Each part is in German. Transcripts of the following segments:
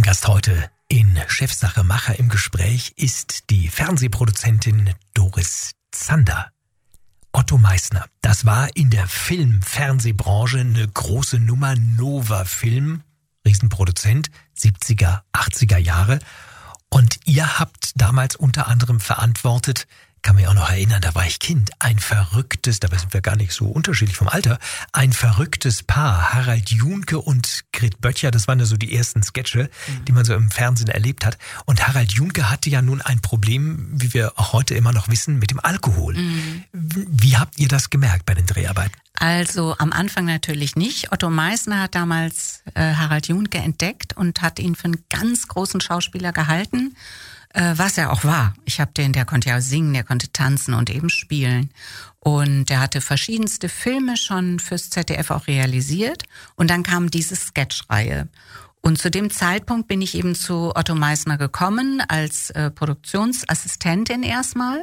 Gast heute in Chefsache Macher im Gespräch ist die Fernsehproduzentin Doris Zander. Otto Meissner, das war in der Film-Fernsehbranche eine große Nummer. Nova Film, Riesenproduzent, 70er, 80er Jahre. Und ihr habt damals unter anderem verantwortet, kann mich auch noch erinnern, da war ich Kind, ein verrücktes, dabei sind wir gar nicht so unterschiedlich vom Alter, ein verrücktes Paar, Harald Junke und Grit Böttcher, das waren ja so die ersten Sketche, die man so im Fernsehen erlebt hat. Und Harald Junke hatte ja nun ein Problem, wie wir auch heute immer noch wissen, mit dem Alkohol. Wie habt ihr das gemerkt bei den Dreharbeiten? Also am Anfang natürlich nicht. Otto Meissner hat damals Harald Junke entdeckt und hat ihn für einen ganz großen Schauspieler gehalten. Was er auch war. Der konnte ja singen, der konnte tanzen und eben spielen. Und er hatte verschiedenste Filme schon fürs ZDF auch realisiert. Und dann kam diese Sketchreihe. Und zu dem Zeitpunkt bin ich eben zu Otto Meissner gekommen als Produktionsassistentin erstmal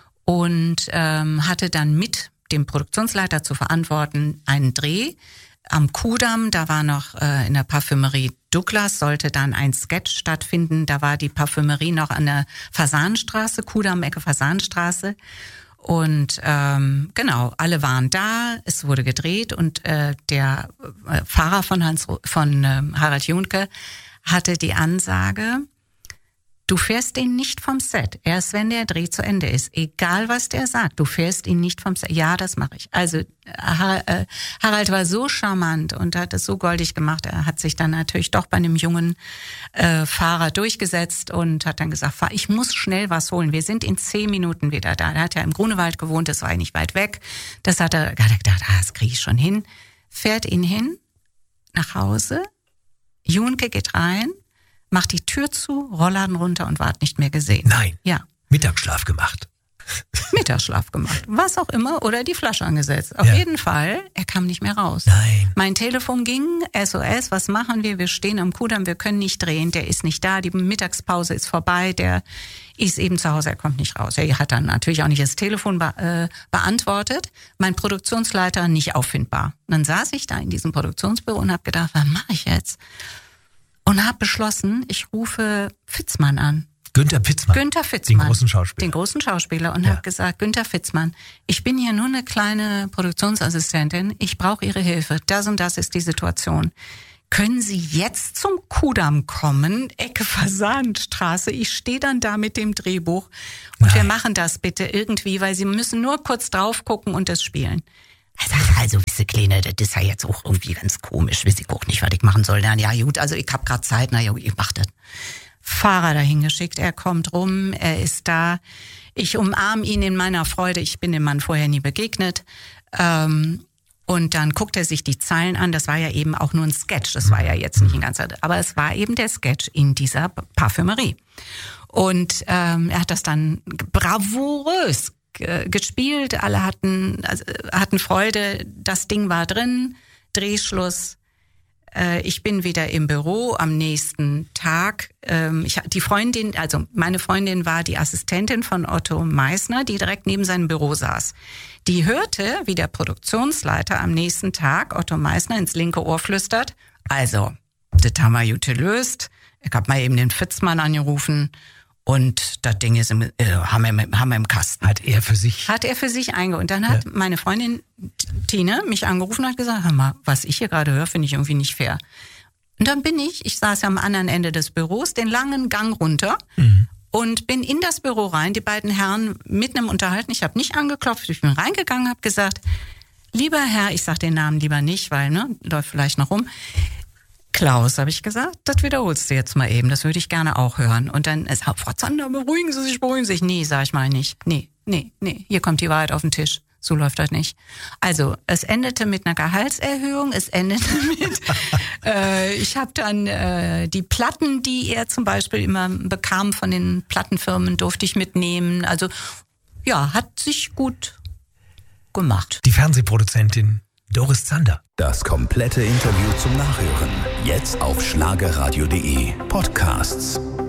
und hatte dann mit dem Produktionsleiter zu verantworten einen Dreh am Kudamm. Da war noch in der Parfümerie Douglas, sollte dann ein Sketch stattfinden. Da war die Parfümerie noch an der Fasanstraße, Kudamm, Ecke Fasanstraße. Und genau, alle waren da, es wurde gedreht und der Fahrer von Harald Junke hatte die Ansage: Du fährst ihn nicht vom Set, erst wenn der Dreh zu Ende ist. Egal, was der sagt, du fährst ihn nicht vom Set. Ja, das mache ich. Also Harald war so charmant und hat es so goldig gemacht. Er hat sich dann natürlich doch bei einem jungen Fahrer durchgesetzt und hat dann gesagt, ich muss schnell was holen. Wir sind in 10 Minuten wieder da. Er hat ja im Grunewald gewohnt, das war ja nicht weit weg. Das hat er gedacht, das kriege ich schon hin. Fährt ihn hin, nach Hause. Junke geht rein, macht die Tür zu, Rollladen runter und ward nicht mehr gesehen. Nein. Ja. Mittagsschlaf gemacht. Mittagsschlaf gemacht. Was auch immer. Oder die Flasche angesetzt. Auf jeden Fall, er kam nicht mehr raus. Nein. Mein Telefon ging, SOS, was machen wir? Wir stehen am Kudamm, wir können nicht drehen. Der ist nicht da, die Mittagspause ist vorbei. Der ist eben zu Hause, er kommt nicht raus. Er hat dann natürlich auch nicht das Telefon beantwortet. Mein Produktionsleiter nicht auffindbar. Und dann saß ich da in diesem Produktionsbüro und habe gedacht, was mache ich jetzt? Und habe beschlossen, ich rufe Fitzmann an. Günther Fitzmann. Den großen Schauspieler. Den großen Schauspieler. Und habe gesagt, Günther Fitzmann, ich bin hier nur eine kleine Produktionsassistentin. Ich brauche Ihre Hilfe. Das und das ist die Situation. Können Sie jetzt zum Kudamm kommen? Ecke Fasanstraße. Ich stehe dann da mit dem Drehbuch. Und wir machen das bitte irgendwie, weil Sie müssen nur kurz drauf gucken und das spielen. Er sagt, also, wisse Kleine, das ist ja jetzt auch irgendwie ganz komisch. Weiß ich auch nicht, was ich machen soll. Dann, ja gut, also ich hab grad Zeit, na ja, ich mach das. Fahrer dahin geschickt, er kommt rum, er ist da. Ich umarme ihn in meiner Freude, ich bin dem Mann vorher nie begegnet. Und dann guckt er sich die Zeilen an, das war ja eben auch nur ein Sketch, das war ja jetzt nicht ein ganzer, aber es war eben der Sketch in dieser Parfümerie. Und er hat das dann bravourös gespielt, alle hatten Freude, das Ding war drin, Drehschluss. Ich bin wieder im Büro am nächsten Tag. Meine Freundin war die Assistentin von Otto Meissner, die direkt neben seinem Büro saß. Die hörte, wie der Produktionsleiter am nächsten Tag Otto Meissner ins linke Ohr flüstert: Also, das haben wir gut gelöst. Ich hab mal eben den Fitzmann angerufen. Und das Ding ist haben wir im Kasten. Hat er für sich eingeholt. Und dann hat meine Freundin Tine mich angerufen und hat gesagt, hör mal, was ich hier gerade höre, finde ich irgendwie nicht fair. Und dann ich saß ja am anderen Ende des Büros, den langen Gang runter und bin in das Büro rein, die beiden Herren mitten im Unterhalten. Ich habe nicht angeklopft, ich bin reingegangen, habe gesagt, lieber Herr, ich sag den Namen lieber nicht, weil läuft vielleicht noch rum. Klaus, habe ich gesagt, das wiederholst du jetzt mal eben, das würde ich gerne auch hören. Und dann ist Frau Zander, beruhigen Sie sich. Nee, sag ich mal nicht. Nee, hier kommt die Wahrheit auf den Tisch. So läuft das nicht. Also, es endete mit einer Gehaltserhöhung, es endete mit, ich habe dann die Platten, die er zum Beispiel immer bekam von den Plattenfirmen, durfte ich mitnehmen. Also, ja, hat sich gut gemacht. Die Fernsehproduzentin Doris Zander. Das komplette Interview zum Nachhören. Jetzt auf schlagerradio.de Podcasts.